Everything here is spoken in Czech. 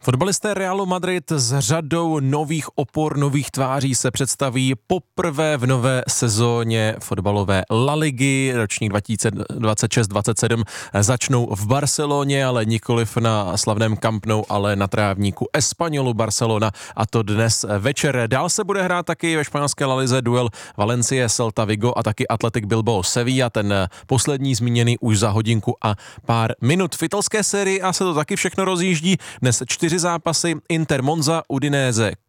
Fotbalisté Realu Madrid s řadou nových opor, nových tváří se představí poprvé v nové sezóně fotbalové La Ligy. Ročník 2026-27 začnou v Barceloně, ale nikoliv na slavném Camp Nou, ale na trávníku Españolu Barcelona, a to dnes večer. Dál se bude hrát taky ve španělské La Lize duel Valencie Celta Vigo a taky Athletic Bilbao Sevilla, ten poslední zmíněný už za hodinku a pár minut. V italské sérii A se to taky všechno rozjíždí. Dnes 4 zápasy: Inter Monza, Udinese